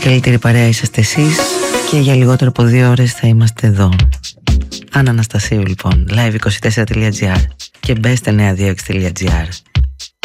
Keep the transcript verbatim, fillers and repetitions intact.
καλύτερη παρέα είσαστε εσείς και για λιγότερο από δύο ώρες θα είμαστε εδώ. Άννα Αναστασίου λοιπόν, live είκοσι τέσσερα τελεία τζι άρ και μπέστε νέα δύο έξι τελεία τζι άρ.